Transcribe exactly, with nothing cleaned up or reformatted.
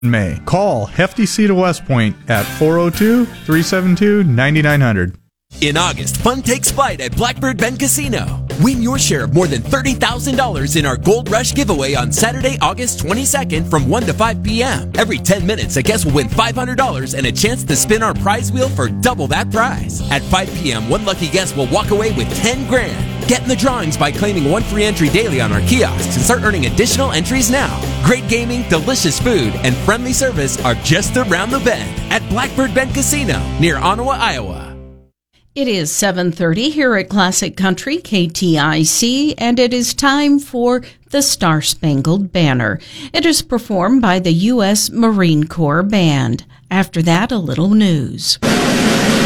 May. Call Hefty Seed of West Point at four oh two, three seven two, nine nine hundred. In August, fun takes flight at Blackbird Bend Casino. Win your share of more than thirty thousand dollars in our Gold Rush giveaway on Saturday, August twenty-second from one to five p.m. Every ten minutes, a guest will win five hundred dollars and a chance to spin our prize wheel for double that prize. At five p.m., one lucky guest will walk away with ten grand. Get in the drawings by claiming one free entry daily on our kiosks and start earning additional entries now. Great gaming, delicious food, and friendly service are just around the bend at Blackbird Bend Casino near Ottawa, Iowa. It is seven thirty here at Classic Country, K T I C, and it is time for the Star Spangled Banner. It is performed by the U S Marine Corps Band. After that, a little news.